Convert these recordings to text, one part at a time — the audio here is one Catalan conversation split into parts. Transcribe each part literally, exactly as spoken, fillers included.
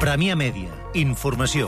Premià Mèdia. Informació.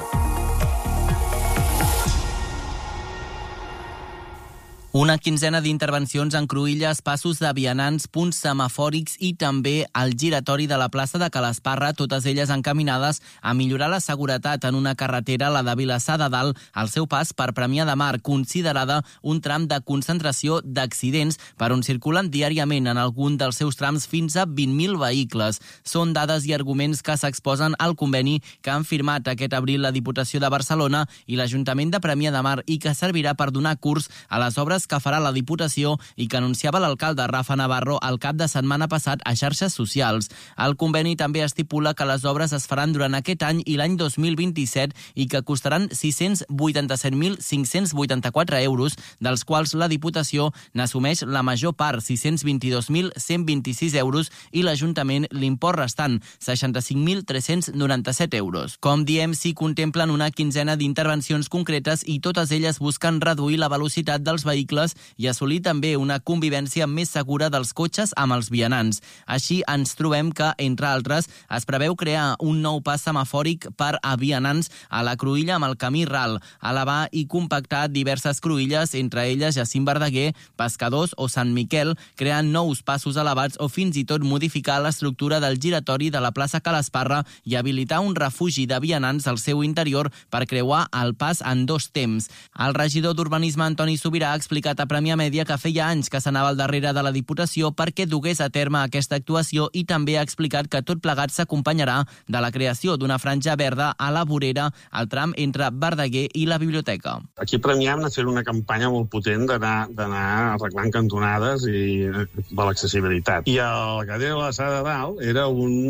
Una quinzena d'intervencions en cruïlles, passos de vianants, punts semafòrics i també el giratori de la plaça de Calasparra, totes elles encaminades a millorar la seguretat en una carretera, la de Vilassar de Dalt, al seu pas per Premià de Mar, considerada un tram de concentració d'accidents per on circulen diàriament en algun dels seus trams fins a vint mil vehicles. Són dades i arguments que s'exposen al conveni que han firmat aquest abril la Diputació de Barcelona i l'Ajuntament de Premià de Mar i que servirà per donar curs a les obres que farà la Diputació i que anunciava l'alcalde Rafa Navarro el cap de setmana passat a xarxes socials. El conveni també estipula que les obres es faran durant aquest any i l'any dos mil vint-i-set i que costaran sis-cents vuitanta-set mil cinc-cents vuitanta-quatre euros, dels quals la Diputació n'assumeix la major part, sis-cents vint-i-dos mil cent vint-i-sis euros, i l'Ajuntament l'import restant, seixanta-cinc mil tres-cents noranta-set euros. Com diem, s'hi contemplen una quinzena d'intervencions concretes i totes elles busquen reduir la velocitat dels vehicles i assolir també una convivència més segura dels cotxes amb els vianants. Així ens trobem que, entre altres, es preveu crear un nou pas semafòric per a vianants a la cruïlla amb el camí ral, elevar i compactar diverses cruïlles, entre elles Jacint Verdaguer, Pescadors o Sant Miquel, creant nous passos elevats o fins i tot modificar l'estructura del giratori de la plaça Calasparra i habilitar un refugi de vianants al seu interior per creuar el pas en dos temps. El regidor d'Urbanisme, Antoni Subirà, ha explicat a Premià Mèdia que feia anys que s'anava al darrere de la Diputació perquè dugués a terme aquesta actuació i també ha explicat que tot plegat s'acompanyarà de la creació d'una franja verda a la vorera al tram entre Verdaguer i la biblioteca. Aquí a Premià hem anat fent una campanya molt potent d'anar d'anar arreglant cantonades i de l'accessibilitat. I el carrer de Vilassar de Dalt era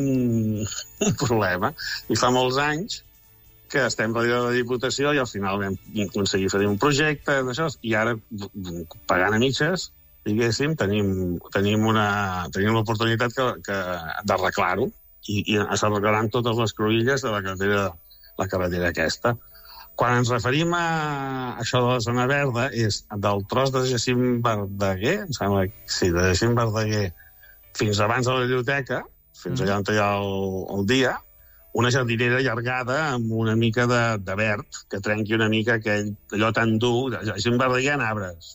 un, un problema. I fa molts anys que estem darrere de la Diputació i al final vam aconseguir fer un projecte d'això, i ara, pagant a mitges, diguéssim, tenim, tenim, una, tenim l'oportunitat que, que, d'arreglar-ho i, i s'arreglaran totes les cruïlles de la carretera, la carretera aquesta. Quan ens referim a això de la zona verda, és del tros de Jacint Verdaguer, em sembla, sí, de Jacint Verdaguer, fins abans de la biblioteca, fins allà on hi ha el, el dia, una jardinera allargada amb una mica de, de verd, que trenqui una mica aquell, allò tan dur. Així en Verdaguer hi ha arbres.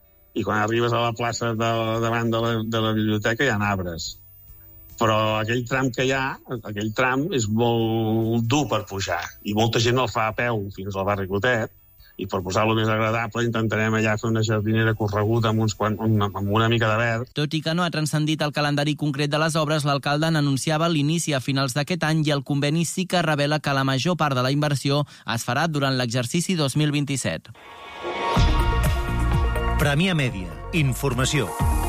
I quan arribes a la plaça de, davant de la, de la biblioteca hi ha arbres. Però aquell tram que hi ha, aquell tram és molt dur per pujar. I molta gent el fa a peu fins al barri Clotet. I per posar-lo més agradable intentarem allà fer una jardinera correguda amb, uns quant, amb una mica de verd. Tot i que no ha transcendit el calendari concret de les obres, l'alcalde n'anunciava l'inici a finals d'aquest any i el conveni sí que revela que la major part de la inversió es farà durant l'exercici dos mil vint-i-set. Premià Mèdia. Informació.